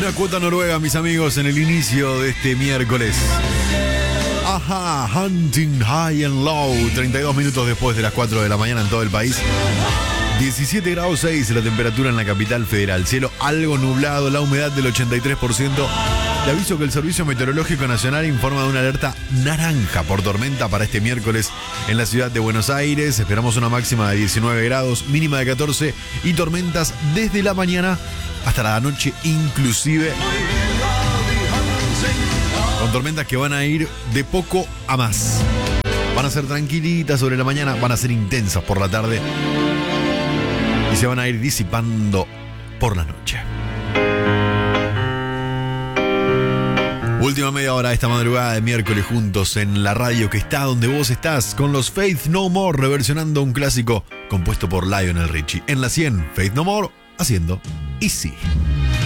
Una cuota noruega, mis amigos, en el inicio de este miércoles. Ajá, Hunting High and Low, 32 minutos después de las 4 de la mañana en todo el país. 17 grados 6 la temperatura en la capital federal. Cielo algo nublado, la humedad del 83%. Te aviso que el Servicio Meteorológico Nacional informa de una alerta naranja por tormenta para este miércoles en la ciudad de Buenos Aires. Esperamos una máxima de 19 grados, mínima de 14 y tormentas desde la mañana hasta la noche inclusive. Con tormentas que van a ir de poco a más. Van a ser tranquilitas sobre la mañana, van a ser intensas por la tarde y se van a ir disipando por la noche. Última media hora de esta madrugada de miércoles juntos en la radio que está donde vos estás, con los Faith No More reversionando un clásico compuesto por Lionel Richie. En la 100, Faith No More haciendo Easy.